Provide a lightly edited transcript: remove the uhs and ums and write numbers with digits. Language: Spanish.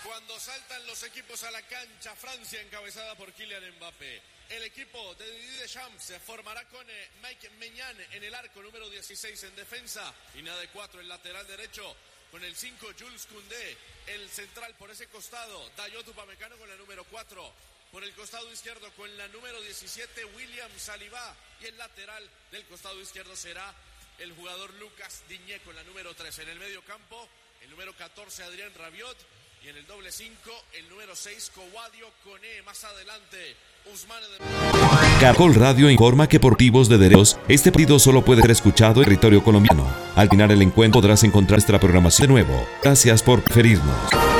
Cuando saltan los equipos a la cancha, Francia encabezada por Kylian Mbappé. El equipo de Didier Deschamps se formará con Mike Maignan en el arco, número 16 en defensa. Línea de 4 en lateral derecho, con el 5 Jules Koundé. El central por ese costado, Dayot Upamecano con la número 4. Por el costado izquierdo con la número 17 William Saliba. Y el lateral del costado izquierdo será el jugador Lucas Digne con la número 3. En el medio campo, el número 14 Adrien Rabiot. Y en el doble 5, el número 6, Kowadio Koné. Más adelante, Ousmane Dembélé. Caracol Radio informa que por motivos de derechos, este partido solo puede ser escuchado en territorio colombiano. Al final el encuentro podrás encontrar nuestra programación de nuevo. Gracias por preferirnos.